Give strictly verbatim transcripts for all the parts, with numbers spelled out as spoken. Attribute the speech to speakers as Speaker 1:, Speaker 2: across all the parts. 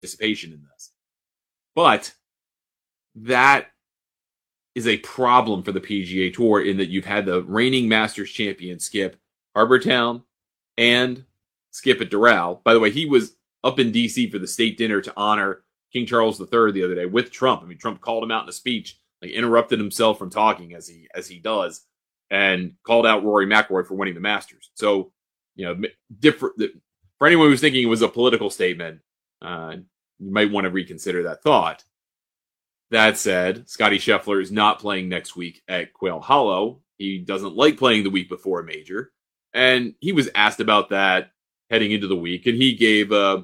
Speaker 1: participation in this. But that is a problem for the P G A Tour in that you've had the reigning Masters champion Skip Harbour Town and Skip at Doral. By the way, he was up in D C for the state dinner to honor King Charles the Third the other day with Trump. I mean, Trump called him out in a speech, like interrupted himself from talking as he as he does, and called out Rory McIlroy for winning the Masters. So, you know, different for anyone who's thinking it was a political statement, uh, you might want to reconsider that thought. That said, Scotty Scheffler is not playing next week at Quail Hollow. He doesn't like playing the week before a major. And he was asked about that heading into the week, and he gave a,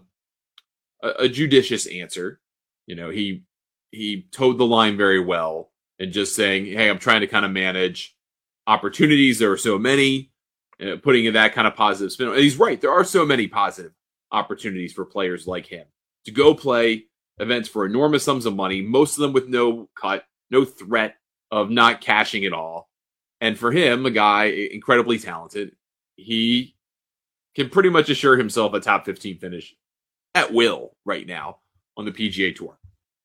Speaker 1: a, a judicious answer. You know, he he towed the line very well and just saying, hey, I'm trying to kind of manage opportunities. There are so many, uh, putting in that kind of positive spin. And he's right. There are so many positive opportunities for players like him to go play events for enormous sums of money, most of them with no cut, no threat of not cashing at all. And for him, a guy incredibly talented, he can pretty much assure himself a top fifteen finish at will right now on the P G A Tour.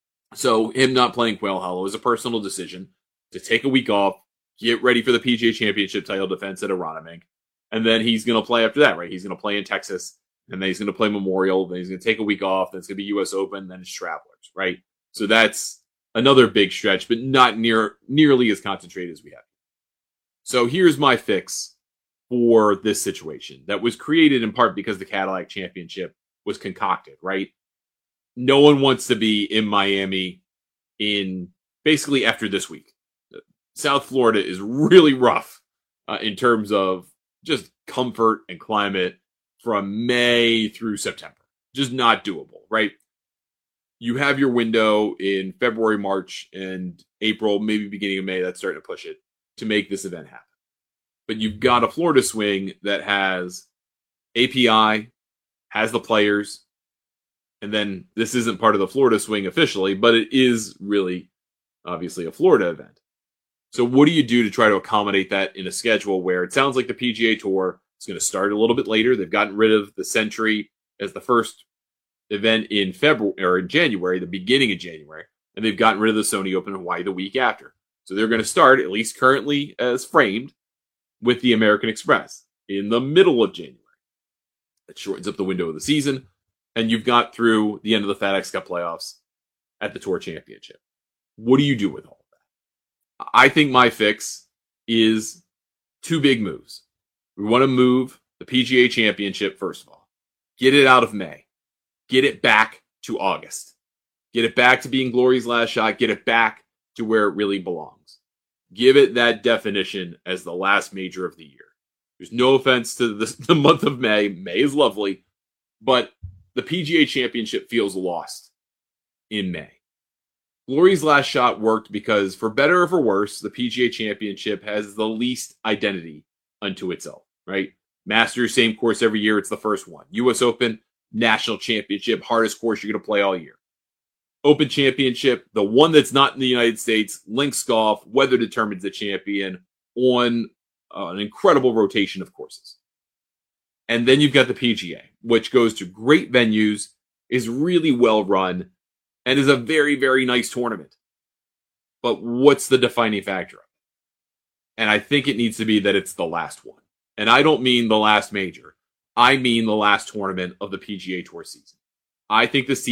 Speaker 1: So him not playing Quail Hollow is a personal decision to take a week off, get ready for the P G A Championship title defense at Aronimink, and then he's going to play after that, right? He's going to play in Texas, and then he's going to play Memorial, then he's going to take a week off, then it's going to be U S Open, then it's Travelers, right? So that's another big stretch, but not near nearly as concentrated as we have. So here's my fix for this situation that was created in part because the Cadillac Championship was concocted, right? No one wants to be in Miami in basically after this week. South Florida is really rough uh, in terms of just comfort and climate from May through September. Just not doable, right? You have your window in February, March, and April, maybe beginning of May, that's starting to push it, to make this event happen. But you've got a Florida swing that has A P I, has the players, and then this isn't part of the Florida swing officially, but it is really, obviously, a Florida event. So what do you do to try to accommodate that in a schedule where it sounds like the P G A Tour is going to start a little bit later? They've gotten rid of the Century as the first event in February or in January, the beginning of January, and they've gotten rid of the Sony Open Hawaii the week after. So they're going to start, at least currently as framed, with the American Express in the middle of January. It shortens up the window of the season, and you've got through the end of the FedEx Cup playoffs at the Tour Championship. What do you do with all of that? I think my fix is two big moves. We want to move the P G A Championship, first of all. Get it out of May. Get it back to August. Get it back to being Glory's last shot. Get it back to where it really belongs. Give it that definition as the last major of the year. There's no offense to the, the month of May. May is lovely, but the P G A Championship feels lost in May. Glory's last shot worked because, for better or for worse, the P G A Championship has the least identity unto itself, right? Masters, same course every year. It's the first one. U S Open, National Championship, hardest course you're going to play all year. Open Championship, the one that's not in the United States, links golf, weather determines the champion on uh, an incredible rotation of courses. And then you've got the P G A, which goes to great venues, is really well run, and is a very, very nice tournament. But what's the defining factor of it? And I think it needs to be that it's the last one. And I don't mean the last major. I mean the last tournament of the P G A Tour season. I think the season